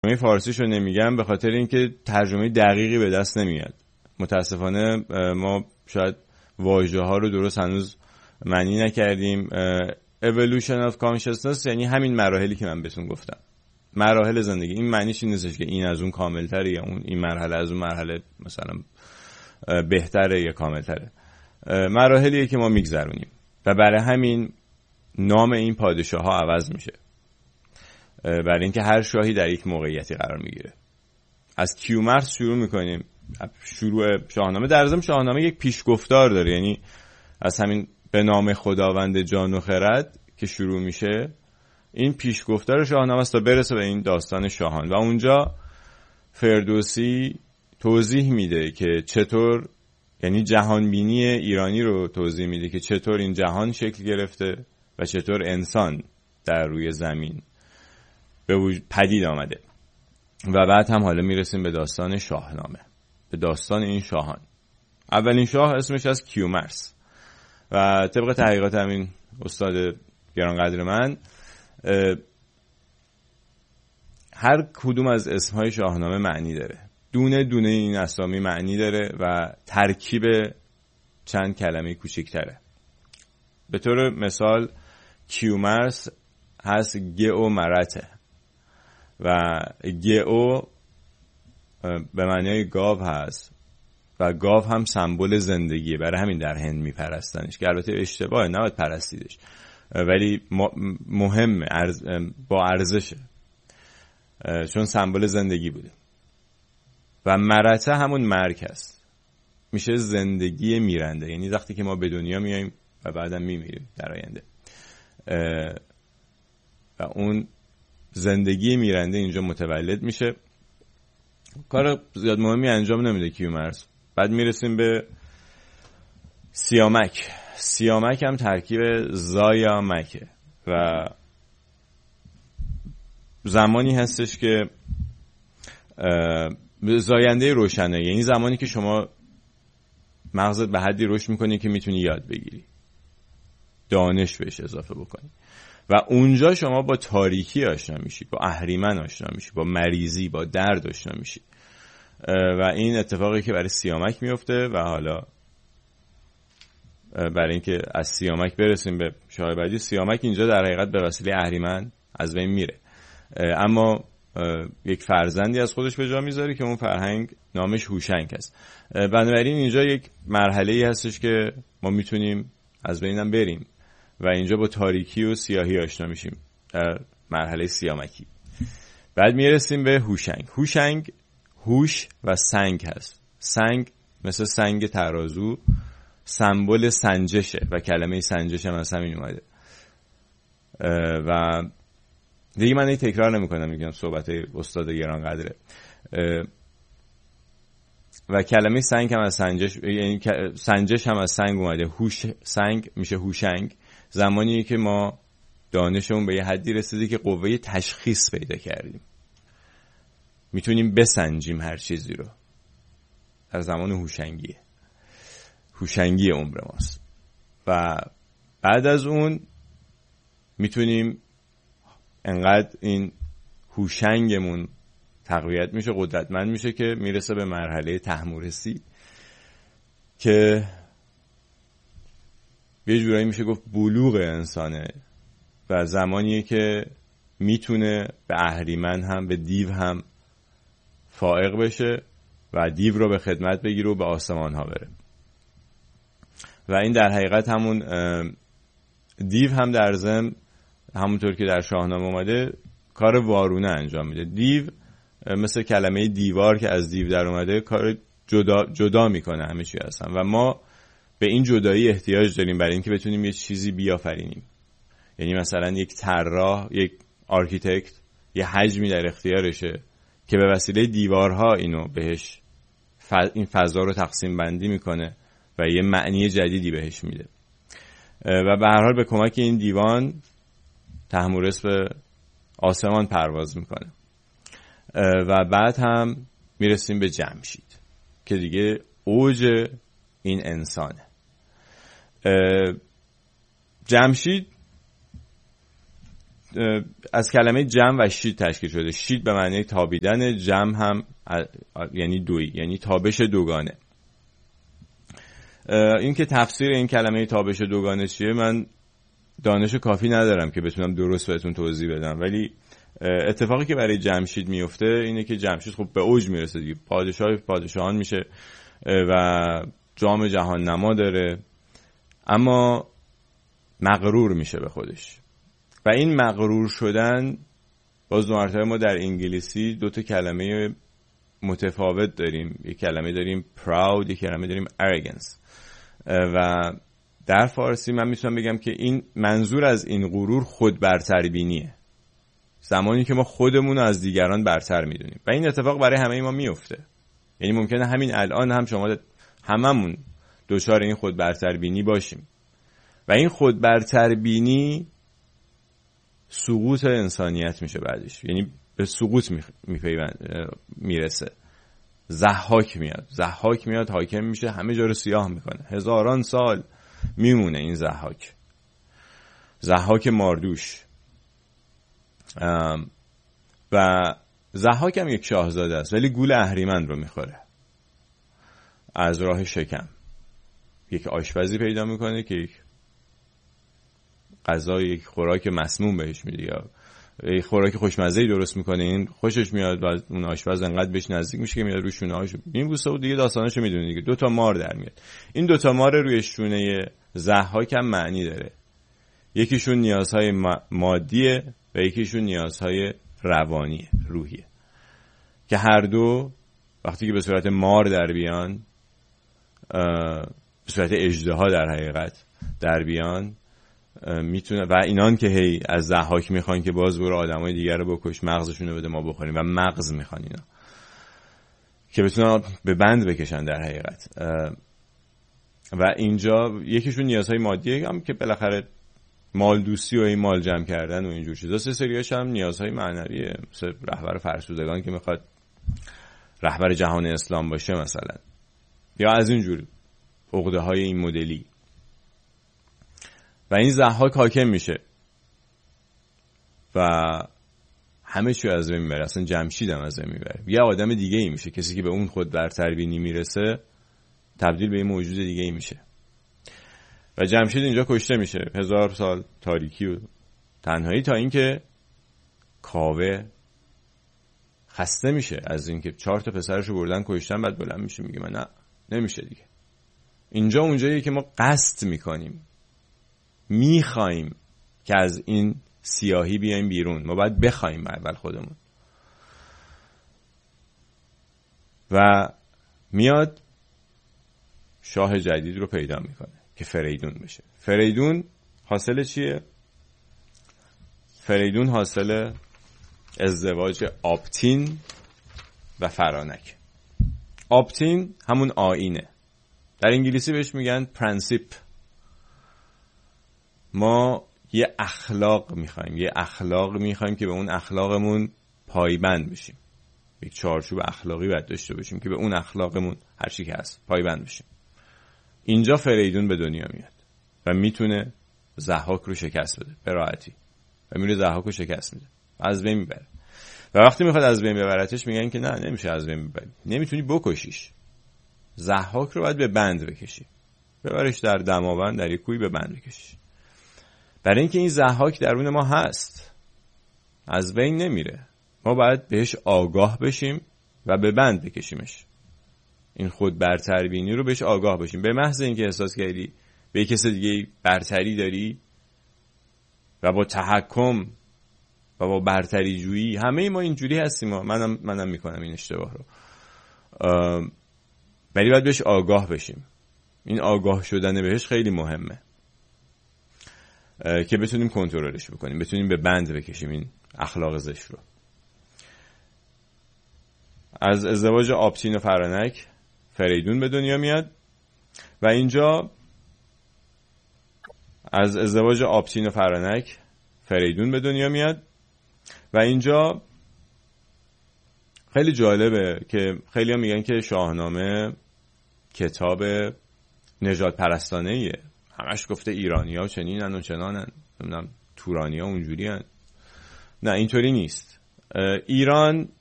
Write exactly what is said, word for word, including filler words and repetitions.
ترجمه فارسیشو نمیگم به خاطر اینکه ترجمه دقیقی به دست نمیاد. متاسفانه ما شاید واژه ها رو درست هنوز معنی نکردیم. evolution of consciousness یعنی همین مراحلی که من بهتون گفتم، مراحل زندگی. این معنیش این نیستش که این از اون کاملتره یا اون این مرحله از اون مرحله مثلا بهتره یا کاملتره. مراحلیه که ما میگذرونیم و برای همین نام این پادشاه ها عوض میشه، برای اینکه هر شاهی در یک موقعیتی قرار میگیره. از کیومرث شروع میکنیم. شروع شاهنامه در ضمن شاهنامه یک پیشگفتار داره، یعنی از همین به نام خداوند جان و خرد که شروع میشه، این پیشگفتار شاهنامه است تا برسه به این داستان شاهان. و اونجا فردوسی توضیح میده که چطور، یعنی جهانبینی ایرانی رو توضیح میده که چطور این جهان شکل گرفته و چطور انسان در روی زمین به وجود پدید آمده. و بعد هم حالا میرسیم به داستان شاهنامه، به داستان این شاهان. اولین شاه اسمش از کیومرث و طبق تحقیقات همین استاد گرانقدر من، هر کدوم از اسمهای شاهنامه معنی داره، دونه دونه این اسامی معنی داره و ترکیب چند کلمه کوچکتره. به طور مثال کیومرث هست گئو مرته و گئو به معنای گاو هست و گاو هم سمبل زندگیه، برای همین در هند میپرستنش، که البته اشتباهه، نباید پرستیدش، ولی مهمه، ارز با ارزشه، چون سمبل زندگی بوده. و مرته همون مرگ هست، میشه زندگی میرنده، یعنی وقتی که ما به دنیا میاییم و بعدم میمیریم در آینده، و اون زندگی میرنده اینجا متولد میشه. کار زیاد مهمی انجام نمیده کیومرث. بعد میرسیم به سیامک. سیامک هم ترکیب زایامکه و زمانی هستش که زاینده روشنه، یعنی زمانی که شما مغزت به حدی رشد میکنی که میتونی یاد بگیری، دانش بهش اضافه بکنی و اونجا شما با تاریکی آشنا میشی، با اهریمن آشنا میشی، با مریضی، با درد آشنا میشی. و این اتفاقی که برای سیامک میفته. و حالا برای اینکه از سیامک برسیم به شاه بعدی، سیامک اینجا در حقیقت به وسیله اهریمن از بین میره، اما یک فرزندی از خودش به جا میذاره که اون فرهنگ نامش هوشنگ است. بنابراین اینجا یک مرحله‌ای هستش که ما میتونیم از بینم بریم و اینجا با تاریکی و سیاهی آشنا میشیم در مرحله سیامکی. بعد میرسیم به هوشنگ. هوشنگ هوش و سنگ هست. سنگ مثل سنگ ترازو سمبل سنجشه و کلمه سنجش هم از همین اومده. و دیگه من این تکرار نمی کنم، میگم صحبت استاد گرانقدره. و کلمه سنگ هم از سنجش، یعنی سنجش هم از سنگ اومده. هوش سنگ میشه هوشنگ، زمانی که ما دانشمون به یه حدی رسیده که قوه تشخیص پیدا کردیم، میتونیم بسنجیم هر چیزی رو. در زمان هوشنگیه، هوشنگی عمر ماست. و بعد از اون میتونیم انقدر این هوشنگمون تقویت میشه، قدرتمند میشه که میرسه به مرحله طهمورثی که یه جورایی میشه گفت بلوغ انسانه و زمانیه که میتونه به اهریمن هم به دیو هم فائق بشه و دیو رو به خدمت بگیره و به آسمان ها بره. و این در حقیقت همون دیو هم در ضمن همونطور که در شاهنامه اومده کار وارونه انجام میده. دیو مثل کلمه دیوار که از دیو در اومده کار جدا جدا میکنه همه چی هستن و ما به این جدایی احتیاج داریم برای اینکه بتونیم یه چیزی بیافرینیم. یعنی مثلا یک طراح، یک آرکیتکت یه حجمی در اختیارشه که به وسیله دیوارها اینو بهش ف... این فضا رو تقسیم بندی میکنه و یه معنی جدیدی بهش میده. و به هر حال به کمک این دیوان طهمورث به آسمان پرواز میکنه. و بعد هم میرسیم به جمشید که دیگه اوج این انسانه. جمشید از کلمه جم و شید تشکیل شده. شید به معنی تابیدن، جم هم یعنی دوی، یعنی تابش دوگانه. این که تفسیر این کلمه تابش دوگانه چیه من دانش کافی ندارم که بتونم درست بهتون توضیح بدم، ولی اتفاقی که برای جمشید میفته اینه که جمشید خب به اوج میرسه دیگه، پادشاه پادشاهان میشه و جام جهان نما داره، اما مغرور میشه به خودش. و این مغرور شدن، باز دو مرتبه ما در انگلیسی دو تا کلمه متفاوت داریم، یک کلمه داریم proud، یک کلمه داریم arrogance. و در فارسی من میتونم بگم که این منظور از این غرور خود برتربینیه، زمانی که ما خودمون رو از دیگران برتر میدونیم. و این اتفاق برای همه ما میفته، یعنی ممکنه همین الان هم شما هممون دچار این خود برتربینی باشیم و این خود برتربینی سقوط انسانیت میشه بعدش، یعنی به سقوط میرسه. ضحاک میاد ضحاک میاد حاکم میشه، همه جا رو سیاه میکنه، هزاران سال میمونه این ضحاک ضحاک ماردوش. و ضحاک هم یک شاهزاده است ولی گول اهریمن رو میخوره از راه شکم. یک آشپزی پیدا میکنه که یک غذا، یک خوراک مسموم بهش میده یا یک خوراک خوشمزه‌ای درست میکنه، این خوشش میاد و اون آشپز انقدر بهش نزدیک میشه که میاد روی شونه‌هاش این بوسه و دیگه داستاناشو میدونه دیگه، دو تا مار در میاد. این دو تا مار روی شونه ضحاک هم معنی داره، یکیشون نیازهای مادیه و یکیشون نیازهای روانی روحیه، که هر دو وقتی که به صورت مار در بیان، به صورت اژدها در حقیقت در بیان میتونه. و اینان که هی از ضحاک میخوان که باز برو آدمای دیگر رو بکش، مغزشون رو بده ما بخوریم، و مغز میخوان اینا که بتونن به بند بکشن در حقیقت. و اینجا یکیشون نیازهای مادیه هم که بالاخره مال دوستی و این مال جمع کردن و اینجور چیزا، سه سریاش هم نیازهای معنویه، مثل رهبر فرسودگان که میخواد رهبر جهان اسلام باشه مثلا، یا از اینجور عقده های این مدلی. و این ضحاک حاکم میشه و همه چی از بین میبره، اصلا جمشید هم از بین میبره، یه آدم دیگه ای میشه. کسی که به اون خود برتربینی میرسه تبدیل به یه موجود دیگه ای میشه. و جمشید اینجا کشته میشه، هزار سال تاریکی و تنهایی، تا اینکه کاوه خسته میشه از اینکه چهار تا پسرشو بردن کشتن، بعد بلند میشه میگه من نه نمیشه دیگه. اینجا اونجاییه که ما قصد میکنیم، میخوایم که از این سیاهی بیایم بیرون، ما باید بخوایم اول خودمون. و میاد شاه جدید رو پیدا میکنه که فریدون بشه. فریدون حاصل چیه؟ فریدون حاصل ازدواج آپتین و فرانک. آپتین همون آیینه، در انگلیسی بهش میگن پرنسیپ. ما یه اخلاق میخوایم، یه اخلاق میخوایم که به اون اخلاقمون پایبند بشیم، یک چارچوب اخلاقی باید داشته باشیم که به اون اخلاقمون هر چی که هست پایبند بشیم. اینجا فریدون به دنیا میاد و میتونه ضحاک رو شکست بده به راحتی، و میره ضحاک رو شکست میده، از بین میبره. و وقتی میخواد از بین ببرتش میگن که نه نمیشه از بین ببری، نمیتونی بکشیش، ضحاک رو باید به بند بکشی، ببرش در دماوند، در یک کوی به بند بکشی. برای اینکه این ضحاک درون ما هست، از بین نمیره، ما باید بهش آگاه بشیم و به بند بکشیمش. این خود برتربینی رو بهش آگاه باشیم. به محض اینکه احساس کردی به کسی دیگه برتری داری و با تحکم و با برتری جویی، همه ما اینجوری هستیم، منم منم میکنم این اشتباه رو، ولی باید بهش آگاه بشیم. این آگاه شدن بهش خیلی مهمه که بتونیم کنترلش بکنیم، بتونیم به بند بکشیم این اخلاق زشت رو. از ازدواج آپتین و فرانک فریدون به دنیا میاد و اینجا از ازدواج آپتین و فرانک فریدون به دنیا میاد و اینجا خیلی جالبه که خیلی ها میگن که شاهنامه کتاب نژاد پرستانه ایه، همش گفته ایرانی ها چنینن و چنانن، نمیدونم تورانی ها اونجوری هن. نه اینطوری نیست. ایران